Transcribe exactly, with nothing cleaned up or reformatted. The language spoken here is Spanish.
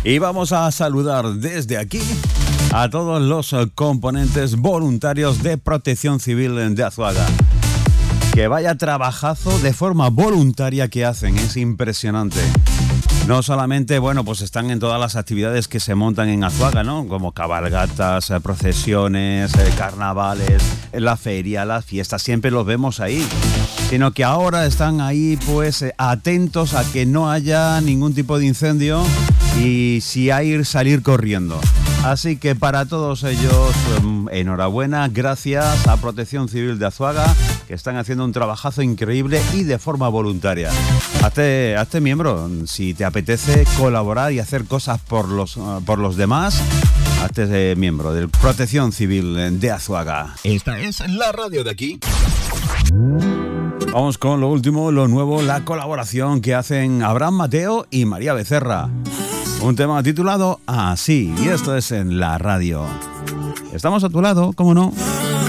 Y vamos a saludar desde aquí a todos los componentes voluntarios de Protección Civil de Azuaga. Que vaya trabajazo de forma voluntaria que hacen, es impresionante. No solamente, bueno, pues están en todas las actividades que se montan en Azuaga, ¿no? Como cabalgatas, procesiones, carnavales, la feria, las fiestas, siempre los vemos ahí. Sino que ahora están ahí, pues, atentos a que no haya ningún tipo de incendio y si hay, salir corriendo. Así que para todos ellos, enhorabuena, gracias a Protección Civil de Azuaga, que están haciendo un trabajazo increíble y de forma voluntaria. Hazte, hazte miembro, si te apetece colaborar y hacer cosas por los, por los demás, hazte miembro de Protección Civil de Azuaga. Esta es la radio de aquí. Vamos con lo último, lo nuevo, la colaboración que hacen Abraham Mateo y María Becerra. Un tema titulado Así, y esto es en la radio. Estamos a tu lado, ¿cómo no?